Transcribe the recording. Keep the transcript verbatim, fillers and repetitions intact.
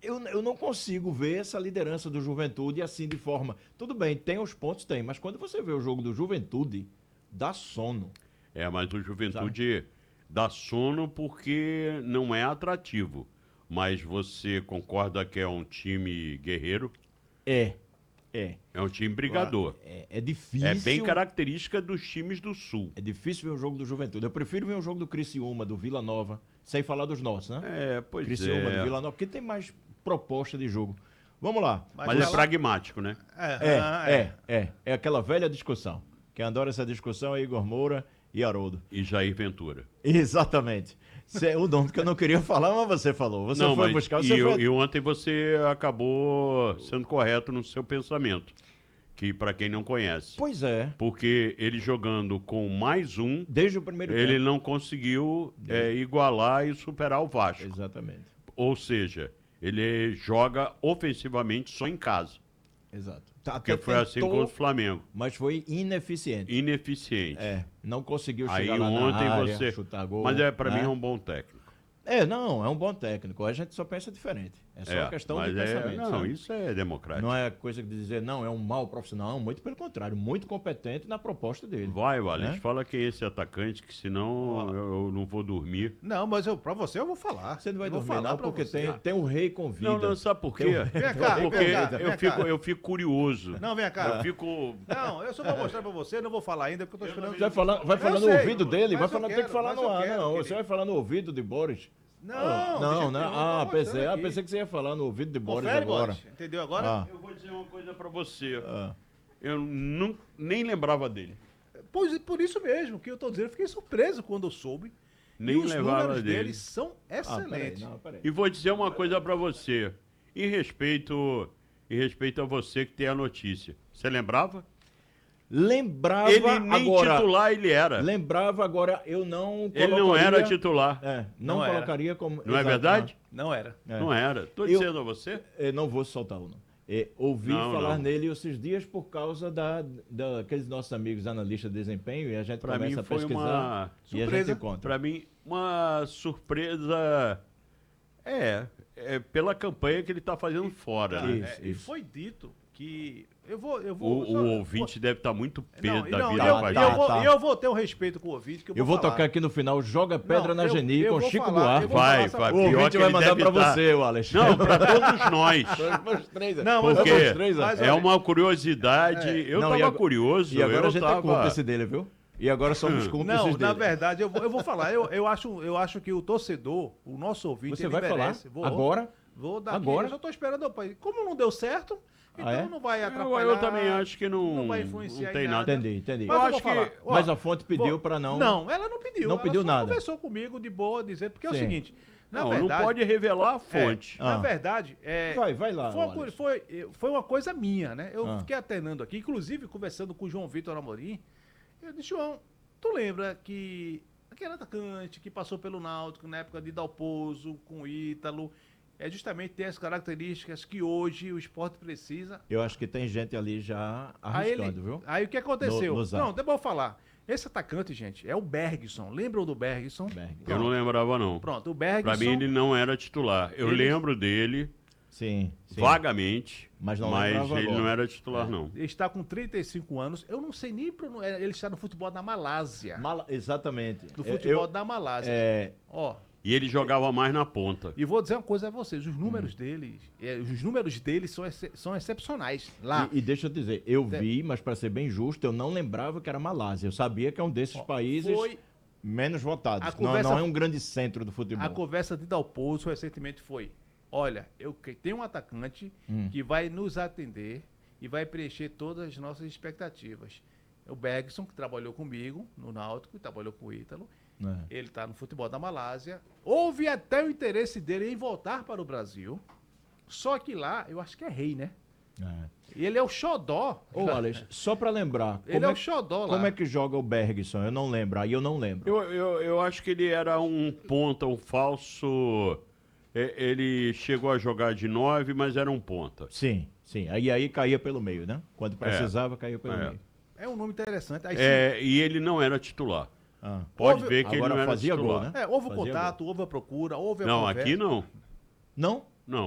eu, eu não consigo ver essa liderança do Juventude assim de forma... Tudo bem, tem os pontos, tem, mas quando você vê o jogo do Juventude, dá sono. É, mas o Juventude sabe? Dá sono porque não é atrativo. Mas você concorda que é um time guerreiro? É, é. É um time brigador. É, é difícil... É bem característica dos times do Sul. É difícil ver o jogo do Juventude. Eu prefiro ver o jogo do Criciúma, do Vila Nova, sem falar dos nossos, né? É, pois Criciúma, é. do Vila Nova, porque tem mais proposta de jogo. Vamos lá. Mas, Mas é ela... pragmático, né? É, é, é, é. É aquela velha discussão. Quem adora essa discussão é Igor Moura e Haroldo. E Jair Ventura. Exatamente. O nome que eu não queria falar, mas você falou. Você não, foi mas buscar... Você e, foi... e ontem você acabou sendo correto no seu pensamento. Que para quem não conhece. Pois é. Porque ele jogando com mais um... Desde o primeiro Ele tempo. não conseguiu é, igualar e superar o Vasco. Exatamente. Ou seja, ele joga ofensivamente só em casa. Exato. Porque foi assim com o Flamengo. Mas foi ineficiente. Ineficiente. É, não conseguiu Aí chegar lá ontem na área, você... chutar gol. Mas é, para né? mim é um bom técnico. É, não, é um bom técnico. A gente só pensa diferente. É só é, uma questão mas de é, pensamento. Não, sabe? isso é democrático. Não é coisa de dizer, não, é um mau profissional. Não, muito pelo contrário, muito competente na proposta dele. Vai, Wallace, né? fala quem é esse atacante, que senão eu, eu não vou dormir. Não, mas eu, pra você eu vou falar. Você não vai eu vou dormir falar não, porque você. tem, tem um rei com vida. Não, não, sabe por quê? Um... Vem cá, porque vem cá, vem eu, cá. fico, eu fico curioso. Não, vem cá. Eu fico... Não, eu só vou mostrar pra você, não vou falar ainda, porque eu tô esperando... Vai falar, vai falar no sei, ouvido dele, vai mas eu falar, tem quero, que falar mas no eu ar. quero, Não, querido. você vai falar no ouvido de Boris. Não, não, deixa né? eu- eu tô Ah, mostrando pensei, ah, aqui. pensei que você ia falar no ouvido de Boris Confere, agora. Boris. Entendeu agora? Ah. Eu vou dizer uma coisa pra você. Ah. Eu não, nem lembrava dele. Pois, por isso mesmo que eu tô dizendo, eu fiquei surpreso quando eu soube. Nem e os lembrava números dele. deles são Ah, peraí, excelentes. não, peraí. E vou dizer uma coisa pra você. Em respeito, em respeito a você que tem a notícia. Você lembrava? Lembrava Ele nem agora. titular ele era. Lembrava agora, eu não Ele não colocaria- era titular. É, não, Não era. colocaria como. Não é Exato, verdade? Não era. É. Não era. Tô Eu- dizendo a você. Eu não vou soltar o nome. É, ouvi Não, falar não. nele esses dias por causa da, daqueles nossos amigos analistas de desempenho e a gente Pra começa mim a foi pesquisar uma e a surpresa. gente conta. Pra mim, uma surpresa. É, é pela campanha que ele tá fazendo fora, né? Isso, É, e isso. foi dito que... Eu vou... Eu O, vou o só- ouvinte deve estar muito pé Não, da não, vida eu, com a eu gente. vou, Tá. eu vou ter um respeito com o ouvinte que eu vou Eu vou falar. tocar aqui no final, Joga Pedra Não, na eu- Geni eu com vou Chico falar, Buarque. eu vou Vai, falar, vai. O Pior ouvinte que vai ele mandar deve pra tá- você, o Alexandre. Não, pra todos nós. Os três, Não, mas Porque os três, mas é uma curiosidade. Eu Não, e tava agora- curioso. E agora eu a gente é tava... cúmplice dele, viu? E agora somos cúmplices Não, dele. na verdade, eu vou, eu vou falar. Eu, eu, acho, eu acho que o torcedor, o nosso ouvinte, Você ele vai merece. falar Vou, agora? Vou dar Agora? Eu só tô esperando. o pai. Como não deu certo, então Ah, é? não vai Eu, atrapalhar. eu também acho que não, não vai não influenciar tem em nada. nada. Entendi, entendi. Mas Eu eu acho vou que- falar. Ó, Mas a fonte pediu vou- pra não... Não, ela não pediu. Não ela pediu só nada. conversou comigo de boa, dizer, porque é o Sim. seguinte. Na Não, verdade, não pode revelar a fonte. É, na Ah. verdade, é, Vai, vai lá, foi, uma Wallace. coisa- foi, foi uma coisa minha, né? Eu Ah. fiquei atenando aqui, inclusive conversando com o João Vitor Amorim. Eu disse, João, tu lembra que aquele atacante que passou pelo Náutico na época de Dalpozo, com o Ítalo, é justamente tem as características que hoje o esporte precisa. Eu acho que tem gente ali já Aí, ele- arriscando, viu? aí o que aconteceu? No- no zap. Não, deixa eu falar. Esse atacante, gente, é o Bergson. Lembram do Bergson? Bergson. Eu não lembrava, não. Pronto, o Bergson. Pra mim, ele não era titular. Eu Ele- lembro dele Sim, sim. vagamente, Mas mas, não lembrava ele agora. não era titular, não. Ele está com trinta e cinco anos. Eu não sei nem pronun- é, ele está no futebol da Malásia. Mala- Exatamente. Do É, futebol eu- da Malásia. é, Ó, E ele jogava mais na ponta. e vou dizer uma coisa a vocês, os números Hum. dele, é, os números dele são, ex- são excepcionais. Lá. E, e deixa eu dizer, eu É. vi, mas para ser bem justo, eu não lembrava que era Malásia. Eu sabia que é um desses países foi- menos votados. A Não, conversa- não é um grande centro do futebol. A conversa de Dalpozo recentemente foi: olha, eu que- tenho um atacante Hum. que vai nos atender e vai preencher todas as nossas expectativas. O Bergson, que trabalhou comigo no Náutico, e trabalhou com o Ítalo, É. ele está no futebol da Malásia. Houve até o interesse dele em voltar para o Brasil, só que lá, eu acho que é rei, né? É. E ele é o xodó. Ô, Alex, só para lembrar, Ele como é é, o xodó lá. como é que joga o Bergson? Eu não lembro, aí eu não lembro. Eu, eu, eu acho que ele era um ponta, um falso. é, Ele chegou a jogar de nove, mas era um ponta. Sim, sim. Aí aí caía pelo meio, né? Quando precisava, caía pelo É. meio. É um nome interessante. Aí, sim, É, e ele não era titular. Ah. Pode Houve- ver que ele Agora não era fazia titular. gol, né? é, houve o Fazia contato, houve a procura, houve a Não, conversa. aqui não. Não?